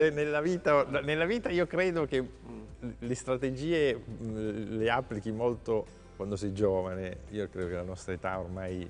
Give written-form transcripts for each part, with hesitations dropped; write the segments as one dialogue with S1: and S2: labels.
S1: Nella vita io credo che le strategie le applichi molto quando sei giovane. Io credo che la nostra età ormai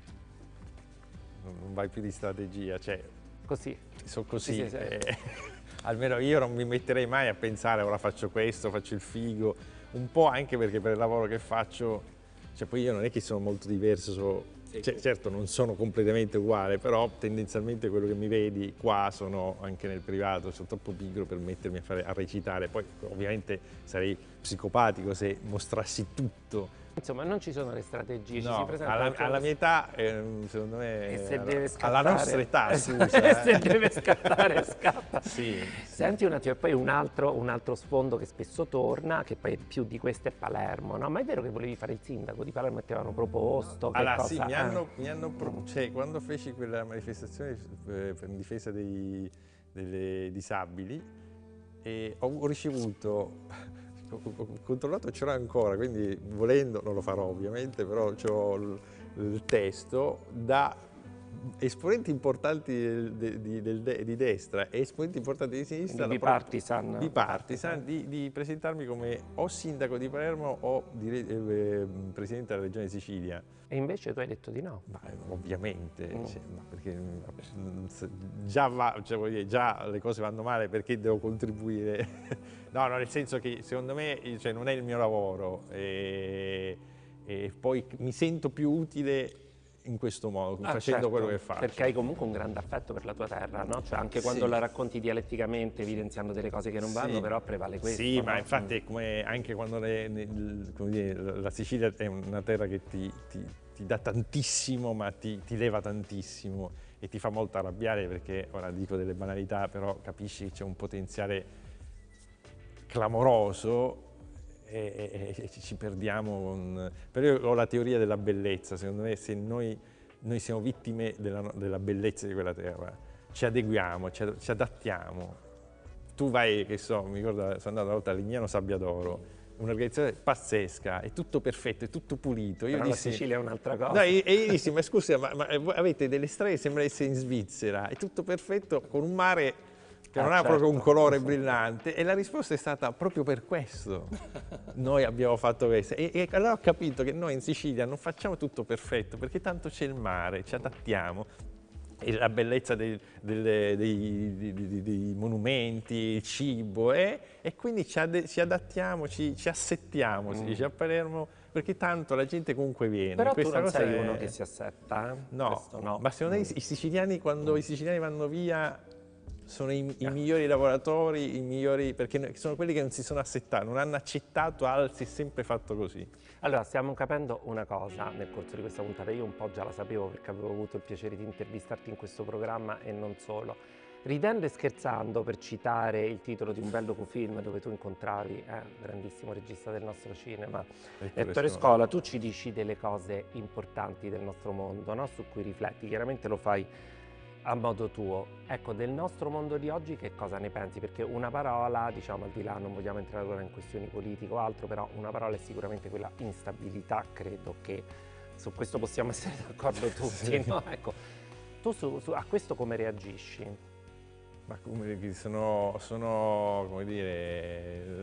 S1: non vai più di strategia, cioè
S2: Così.
S1: sono così.
S2: Sì, sì, sì.
S1: Almeno io non mi metterei mai a pensare ora faccio questo, faccio il figo, un po' anche perché per il lavoro che faccio, cioè poi io non è che sono molto diverso. Certo non sono completamente uguale, però tendenzialmente quello che mi vedi qua sono anche nel privato, sono troppo pigro per mettermi a recitare, poi ovviamente sarei psicopatico se mostrassi tutto.
S2: Insomma, non ci sono le strategie, ci si
S1: No,
S2: presenta
S1: alla mia età, secondo
S2: e
S1: me,
S2: se deve scattare,
S1: alla nostra età, scusa.
S2: se deve scattare, scatta.
S1: Sì.
S2: Senti un attimo, e poi un altro sfondo che spesso torna, che poi più di questo è Palermo, no? Ma è vero che volevi fare il sindaco di Palermo e ti avevano proposto? Che
S1: Allora
S2: cosa?
S1: sì, cioè, quando feci quella manifestazione per in difesa dei disabili, ho ricevuto, ho controllato, ce l'ho ancora, quindi volendo non lo farò ovviamente, però c'ho il testo da esponenti importanti di destra e esponenti importanti di sinistra,
S2: Bipartisan.
S1: di presentarmi come o sindaco di Palermo o presidente della regione Sicilia.
S2: E invece tu hai detto di no.
S1: Ma, ovviamente, cioè, ma perché cioè, voglio dire, già le cose vanno male, perché devo contribuire? No, nel senso che secondo me, cioè, non è il mio lavoro e poi mi sento più utile in questo modo, facendo
S2: Certo,
S1: quello che faccio.
S2: perché hai comunque un grande affetto per la tua terra, no? Cioè anche quando
S1: Sì.
S2: la racconti dialetticamente, evidenziando delle cose che non vanno,
S1: Sì.
S2: però prevale questo.
S1: Sì,
S2: no?
S1: ma infatti è come anche quando come dire, la Sicilia è una terra che ti dà tantissimo, ma ti leva tantissimo e ti fa molto arrabbiare, perché ora dico delle banalità, però capisci che c'è un potenziale clamoroso e ci perdiamo. Però io ho la teoria della bellezza. Secondo me, se noi siamo vittime della bellezza di quella terra, ci adeguiamo, ci adattiamo. Tu vai, che so, mi ricordo, sono andato una volta a Lignano Sabbiadoro, un'organizzazione pazzesca, è tutto perfetto, è tutto pulito. Io
S2: Però
S1: dissi,
S2: la Sicilia è un'altra cosa.
S1: no, e io dissi, ma scusa, ma voi avete delle strade che sembra essere in Svizzera, è tutto perfetto, con un mare che non ha
S2: certo.
S1: proprio un colore brillante, e la risposta è stata proprio per questo. Noi abbiamo fatto questo, e allora ho capito che noi in Sicilia non facciamo tutto perfetto, perché tanto c'è il mare, ci adattiamo. E la bellezza dei monumenti, il cibo, e quindi ci adattiamo, ci assettiamo, si dice a Palermo, perché tanto la gente comunque viene.
S2: Però
S1: Questa
S2: tu non
S1: cosa
S2: sei
S1: è...
S2: uno che si assetta,
S1: No,
S2: questo no.
S1: ma secondo me i siciliani, quando i siciliani vanno via, sono i migliori lavoratori, i migliori, perché sono quelli che non si sono assettati, non hanno accettato, si è sempre fatto così.
S2: Allora, stiamo capendo una cosa nel corso di questa puntata, io un po' già la sapevo perché avevo avuto il piacere di intervistarti in questo programma e non solo. Ridendo e scherzando, per citare il titolo di un bel docufilm dove tu incontravi grandissimo regista del nostro cinema, Ettore Scola, tu ci dici delle cose importanti del nostro mondo, no? Su cui rifletti, chiaramente lo fai a modo tuo. Ecco, del nostro mondo di oggi che cosa ne pensi? Perché una parola, diciamo, al di là, non vogliamo entrare ora in questioni politiche o altro, però una parola è sicuramente quella instabilità, credo che su questo possiamo essere d'accordo tutti, no? Ecco, tu a questo come reagisci?
S1: Ma sono, come dire,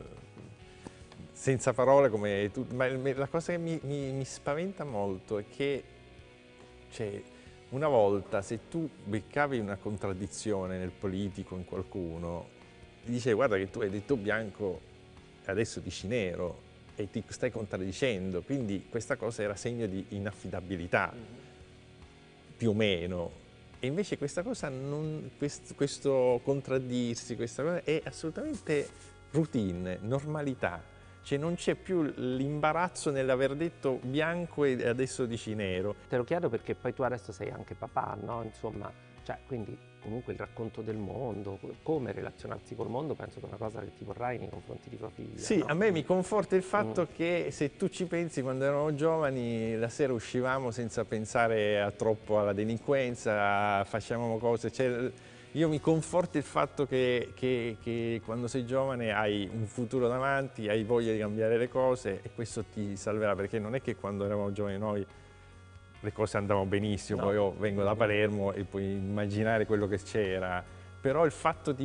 S1: senza parole come tu, ma la cosa che mi spaventa molto è che, cioè, una volta, se tu beccavi una contraddizione nel politico, in qualcuno, gli dicevi: guarda che tu hai detto bianco e adesso dici nero, e ti stai contraddicendo, quindi questa cosa era segno di inaffidabilità, più o meno. E invece questa cosa, questo contraddirsi, questa cosa è assolutamente routine, normalità. Cioè non c'è più l'imbarazzo nell'aver detto bianco e adesso dici nero.
S2: Te lo chiedo perché poi tu adesso sei anche papà, no? Insomma, cioè, quindi comunque il racconto del mondo, come relazionarsi col mondo, penso che è una cosa che ti vorrai nei confronti di tua figlia.
S1: Sì,
S2: no?
S1: a me mi conforta il fatto che, se tu ci pensi, quando eravamo giovani, la sera uscivamo senza pensare troppo alla delinquenza, facevamo cose. Cioè, io mi conforta il fatto che quando sei giovane hai un futuro davanti, hai voglia di cambiare le cose, e questo ti salverà, perché non è che quando eravamo giovani noi le cose andavano benissimo, poi io vengo da Palermo e puoi immaginare quello che c'era, però il fatto di